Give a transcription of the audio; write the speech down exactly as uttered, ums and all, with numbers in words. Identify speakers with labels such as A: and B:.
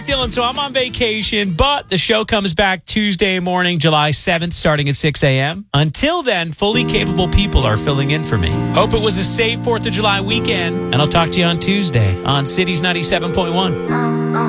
A: Dylan, so I'm on vacation, but the show comes back Tuesday morning, July seventh, starting at six a.m. Until then, fully capable people are filling in for me. Hope it was a safe fourth of July weekend, and I'll talk to you on Tuesday on Cities ninety-seven point one.